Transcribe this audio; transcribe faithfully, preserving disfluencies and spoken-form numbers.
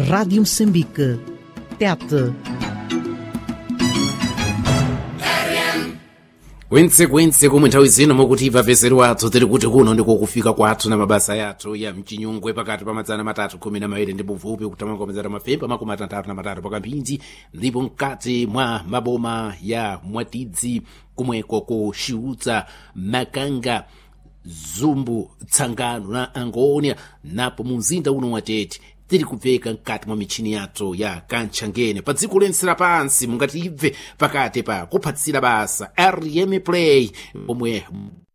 Rádio Moçambique. Tete. kwense kumwe nthawi zino mokuti ipapezero athu tiri kuti kuno ndiko kufika kwathu na mabasa yathu ya mchinyungwe pakati pa madzana matatu khumi na mawiri ndi buvupi kutamanga komezera mafemba makumi atatu na matatu pakambinji ndipo mkati mwa maboma ya Mwatidzi kumweko kuxiutsa Makanga Zumbu Tsangano na Angonia napo mumzinda uno wa Tete tiri kupfeka mkati mwa michini yathu ya Kantchangene pa dziko lense lapansi mungati ibve pakati pa kuphatsira basa R M Play pomwe